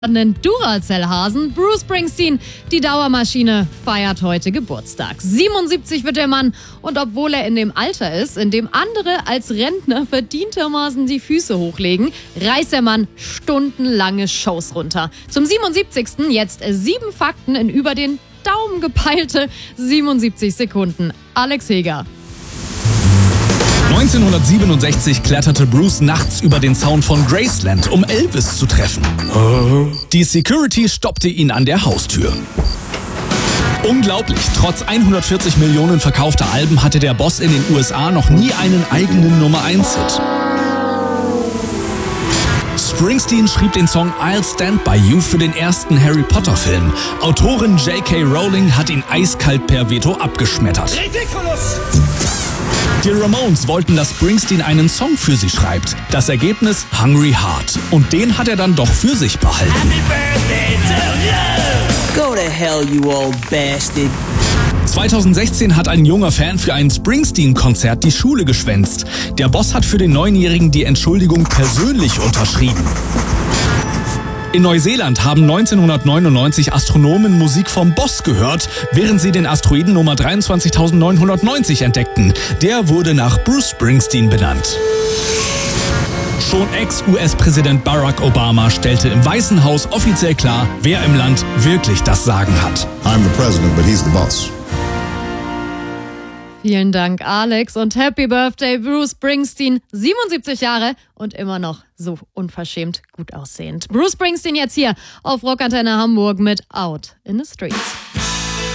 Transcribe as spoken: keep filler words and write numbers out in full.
Duracell-Hasen. Bruce Springsteen, die Dauermaschine, feiert heute Geburtstag. siebenundsiebzig wird der Mann und obwohl er in dem Alter ist, in dem andere als Rentner verdientermaßen die Füße hochlegen, reißt der Mann stundenlange Shows runter. Zum siebenundsiebzigsten jetzt sieben Fakten in über den Daumen gepeilte siebenundsiebzig Sekunden. Alex Heger. neunzehnhundertsiebenundsechzig kletterte Bruce nachts über den Zaun von Graceland, um Elvis zu treffen. Die Security stoppte ihn an der Haustür. Unglaublich, trotz hundertvierzig Millionen verkaufter Alben hatte der Boss in den U S A noch nie einen eigenen Nummer eins Hit. Springsteen schrieb den Song I'll Stand By You für den ersten Harry Potter Film. Autorin J K Rowling hat ihn eiskalt per Veto abgeschmettert. Ridiculous! Die Ramones wollten, dass Springsteen einen Song für sie schreibt. Das Ergebnis Hungry Heart. Und den hat er dann doch für sich behalten. Happy birthday to you. Go to hell, you old bastard. zweitausendsechzehn hat ein junger Fan für ein Springsteen-Konzert die Schule geschwänzt. Der Boss hat für den Neunjährigen die Entschuldigung persönlich unterschrieben. In Neuseeland haben neunzehnhundertneunundneunzig Astronomen Musik vom Boss gehört, während sie den Asteroiden Nummer dreiundzwanzigtausendneunhundertneunzig entdeckten. Der wurde nach Bruce Springsteen benannt. Schon Ex-U S-Präsident Barack Obama stellte im Weißen Haus offiziell klar, wer im Land wirklich das Sagen hat. I'm the president, but he's the boss. Vielen Dank, Alex, und Happy Birthday, Bruce Springsteen. siebenundsiebzig Jahre und immer noch so unverschämt gut aussehend. Bruce Springsteen jetzt hier auf Rockantenne Hamburg mit Out in the Streets.